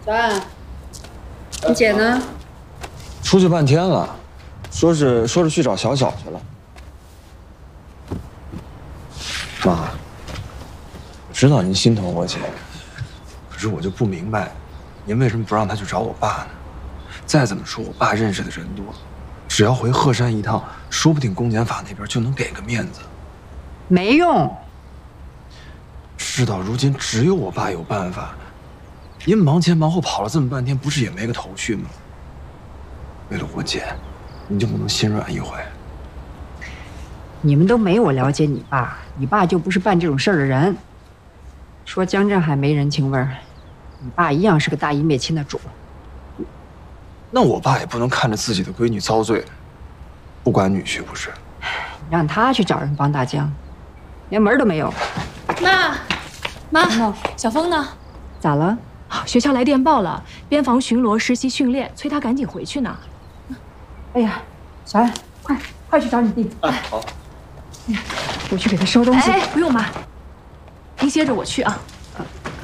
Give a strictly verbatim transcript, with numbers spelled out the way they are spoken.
小安，你姐呢？ 出去半天了，说是说是去找小小去了。妈，我知道您心疼我姐，可是我就不明白，您为什么不让她去找我爸呢？再怎么说，我爸认识的人多，只要回鹤山一趟，说不定公检法那边就能给个面子。 没用。 事到如今，只有我爸有办法。您忙前忙后跑了这么半天，不是也没个头绪吗？为了我姐，您就不能心软一回？ 你们都没我了解你爸，你爸就不是办这种事儿的人。说江镇还没人情味儿，你爸一样是个大义灭亲的主。 那我爸也不能看着自己的闺女遭罪，不管女婿不是？ 让他去找人帮大江，连门都没有。 妈，妈，小峰呢？ 咋了？ 学校来电报了，边防巡逻实习训练，催他赶紧回去呢。 哎呀，小安，快快去找你弟。 哎，好。 我去给他收东西。 哎，不用妈，您歇着，我去啊。